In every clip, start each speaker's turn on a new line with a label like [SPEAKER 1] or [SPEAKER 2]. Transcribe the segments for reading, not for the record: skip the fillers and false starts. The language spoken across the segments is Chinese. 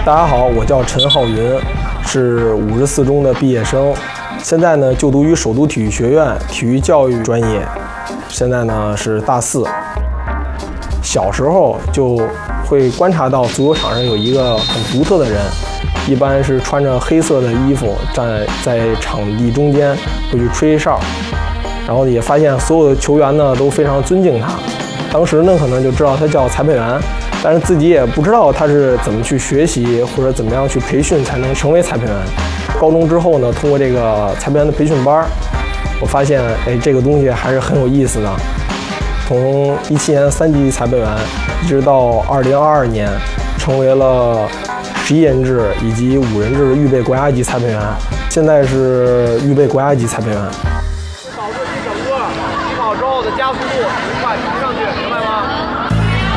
[SPEAKER 1] 大家好，我叫陈浩云，是54中的毕业生，现在呢就读于首都体育学院体育教育专业，现在呢是大4。小时候就会观察到足球场上有一个很独特的人，一般是穿着黑色的衣服站在场地中间，会去吹哨，然后也发现所有的球员呢都非常尊敬他。当时呢可能就知道他叫裁判员，但是自己也不知道他是怎么去学习或者怎么样去培训才能成为裁判员。高中之后呢，通过这个裁判员的培训班，我发现这个东西还是很有意思的。从17年3级裁判员一直到2022年成为了11人制以及5人制的预备国家级裁判员，现在是预备国家级裁判员。
[SPEAKER 2] 保持起整个起跑之后的加速度尽快提上去，明白吗？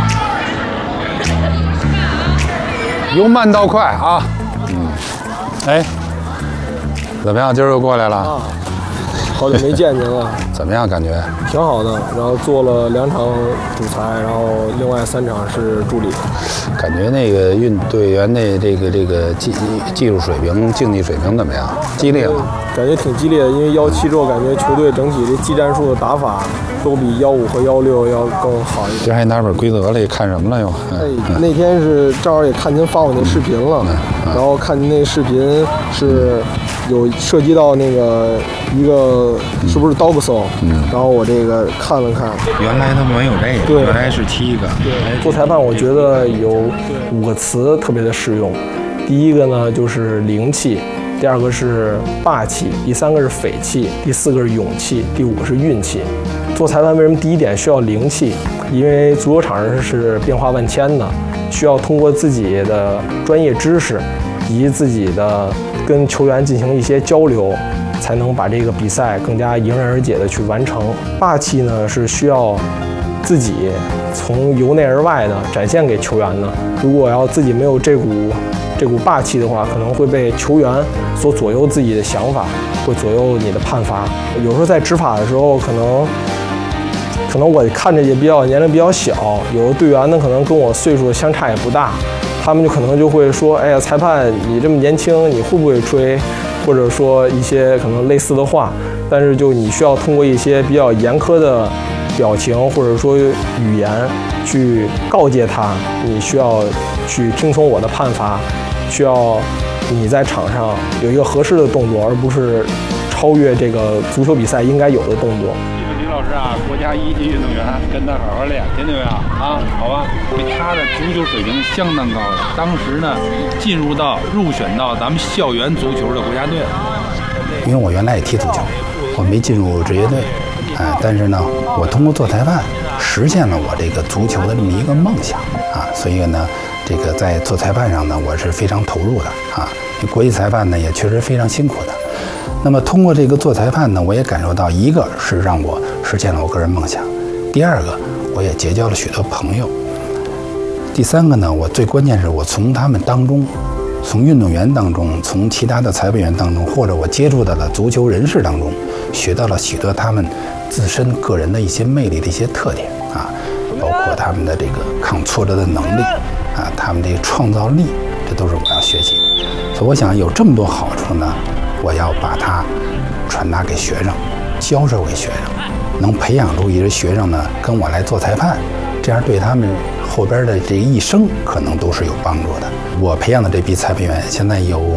[SPEAKER 3] 由慢到快啊！哎，怎么样？今儿又过来了？
[SPEAKER 1] 啊，好久没见您了。
[SPEAKER 3] 怎么样？感觉？
[SPEAKER 1] 挺好的。然后做了2场主裁，然后另外3场是助理。
[SPEAKER 3] 感觉那个运队员的这个技术水平、竞技水平怎么样？激烈吗？
[SPEAKER 1] 感觉挺激烈的，因为17之后感觉球队整体的技战术的打法都比15和16要更好一点。
[SPEAKER 3] 这还拿本规则了，看什么了又？
[SPEAKER 1] 那天是正好也看您发我那视频了，然后看您那视频是有涉及到那个一个是不是 Dogso，然后我这个看了看，
[SPEAKER 4] 原来他没有这个，
[SPEAKER 1] 对，
[SPEAKER 4] 原来是7个。
[SPEAKER 1] 对，做裁判我觉得有5个词特别的适用，第一个呢就是灵气，第2个是霸气，第3个是匪气，第4个是勇气，第5个是运气。做裁判为什么第一点需要灵气？因为足球场上是变化万千的，需要通过自己的专业知识以及自己的跟球员进行一些交流，才能把这个比赛更加迎刃而解的去完成。霸气呢是需要自己从由内而外的展现给球员的。如果要自己没有这股霸气的话，可能会被球员所左右自己的想法，会左右你的判罚。有时候在执法的时候，可能我看着也年龄比较小，有的队员呢可能跟我岁数相差也不大，他们可能就会说：“哎呀，裁判你这么年轻，你会不会吹？”或者说一些可能类似的话。但是就你需要通过一些比较严苛的表情或者说语言去告诫他，你需要去听从我的判罚，需要你在场上有一个合适的动作，而不是超越这个足球比赛应该有的动作。
[SPEAKER 4] 李老师啊，国家1级运动员，跟他好好练，听见没有啊？好吧，他的足球水平相当高的，当时呢入选到咱们校园足球的国家队了。
[SPEAKER 3] 因为我原来也踢足球，我没进入职业队，但是呢，我通过做裁判实现了我这个足球的这么一个梦想啊，所以呢，这个在做裁判上呢，我是非常投入的啊。国际裁判呢也确实非常辛苦的。那么通过这个做裁判呢，我也感受到，一个是让我实现了我个人梦想，第2个我也结交了许多朋友，第3个呢，我最关键是我从他们当中，从运动员当中，从其他的裁判员当中，或者我接触到了足球人士当中，学到了许多他们自身个人的一些魅力的一些特点啊，包括他们的这个抗挫折的能力啊，他们这个创造力，这都是我要学习的。所以我想有这么多好处呢，我要把它传达给学生，教授给学生，能培养出一些学生呢跟我来做裁判，这样对他们后边的这一生可能都是有帮助的。我培养的这批裁判员现在有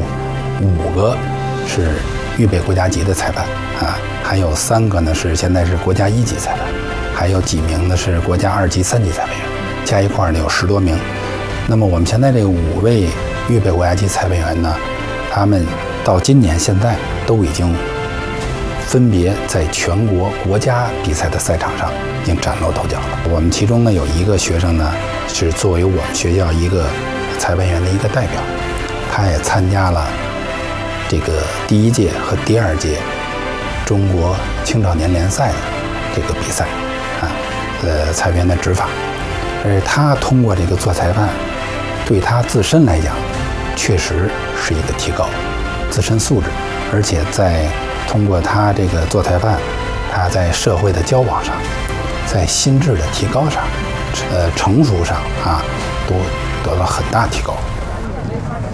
[SPEAKER 3] 5个是预备国家级的裁判啊，还有3个呢是现在是国家1级裁判，还有几名呢是国家2级、3级裁判员，加一块呢有10多名。那么我们现在这个5位预备国家级裁判员呢，他们到今年现在都已经分别在全国国家比赛的赛场上已经崭露头角了。我们其中呢有一个学生呢是作为我们学校一个裁判员的一个代表，他也参加了这个第1届和第2届中国青少年联赛的这个比赛啊，裁判员的执法。他通过这个做裁判，对他自身来讲，确实是一个提高自身素质，而且在通过他这个做裁判，他在社会的交往上，在心智的提高上，成熟上啊，都得到很大提高。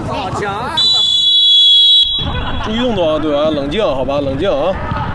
[SPEAKER 2] 好强啊！
[SPEAKER 1] 注意动作啊，队员，冷静，好吧，冷静啊。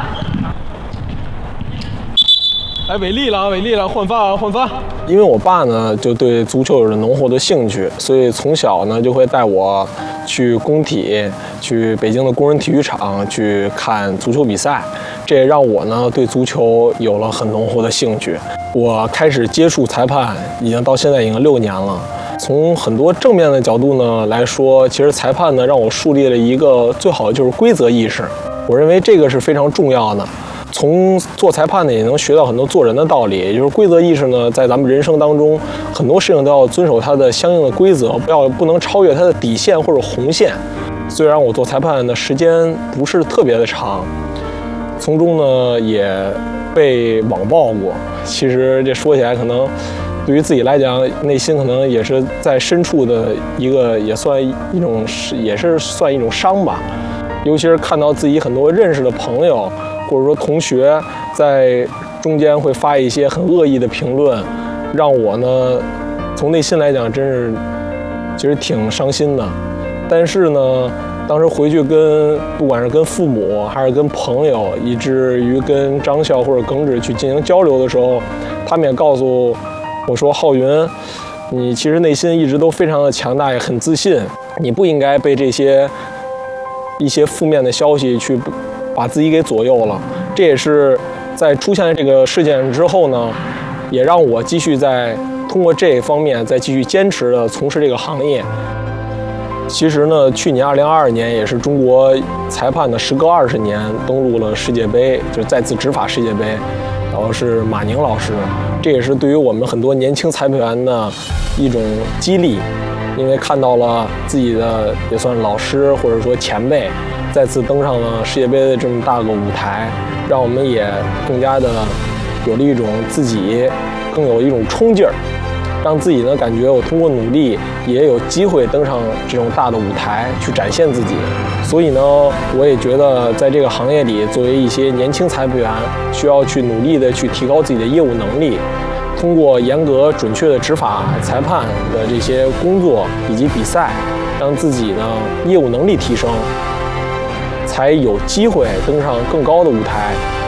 [SPEAKER 1] 来违例了啊，违例了，换发啊，换发。因为我爸呢就对足球有着浓厚的兴趣，所以从小呢就会带我去工体，去北京的工人体育场去看足球比赛。这也让我呢对足球有了很浓厚的兴趣。我开始接触裁判，已经到现在已经6年了。从很多正面的角度呢来说，其实裁判呢让我树立了一个最好的就是规则意识。我认为这个是非常重要的。从做裁判呢，也能学到很多做人的道理，也就是规则意识呢，在咱们人生当中，很多事情都要遵守它的相应的规则，不能超越它的底线或者红线。虽然我做裁判的时间不是特别的长，从中呢也被网暴过。其实这说起来，可能对于自己来讲，内心可能也是在深处的一个，也算一种伤吧。尤其是看到自己很多认识的朋友，或者说同学在中间会发一些很恶意的评论，让我呢从内心来讲真是其实挺伤心的。但是呢当时回去不管是跟父母还是跟朋友，以至于跟张校或者耿直去进行交流的时候，他们也告诉我说，浩云，你其实内心一直都非常的强大，也很自信，你不应该被一些负面的消息去把自己给左右了。这也是在出现这个事件之后呢，也让我继续通过这方面再继续坚持的从事这个行业。其实呢，去年2022年也是中国裁判的时隔20年登陆了世界杯，就是再次执法世界杯，然后是马宁老师，这也是对于我们很多年轻裁判员的一种激励，因为看到了自己的也算老师或者说前辈再次登上了世界杯的这么大个舞台，让我们也更加的有了一种自己更有一种冲劲儿，让自己呢感觉我通过努力也有机会登上这种大的舞台去展现自己。所以呢，我也觉得在这个行业里，作为一些年轻裁判员，需要去努力的去提高自己的业务能力，通过严格准确的执法裁判的这些工作以及比赛，让自己呢业务能力提升，才有机会登上更高的舞台。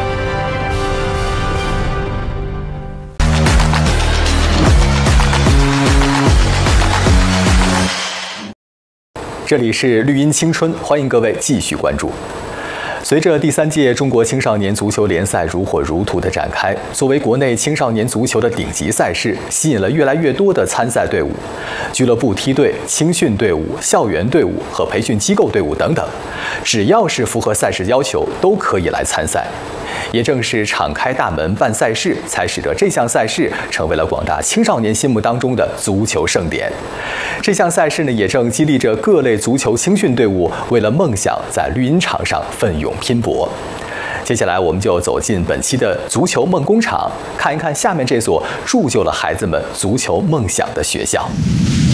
[SPEAKER 5] 这里是绿茵青春，欢迎各位继续关注。随着第3届中国青少年足球联赛如火如荼的展开，作为国内青少年足球的顶级赛事，吸引了越来越多的参赛队伍，俱乐部梯队、青训队伍、校园队伍和培训机构队伍等等，只要是符合赛事要求，都可以来参赛。也正是敞开大门办赛事，才使得这项赛事成为了广大青少年心目当中的足球盛典。这项赛事呢，也正激励着各类足球青训队伍为了梦想在绿茵场上奋勇拼搏。接下来，我们就走进本期的足球梦工厂，看一看下面这所铸就了孩子们足球梦想的学校。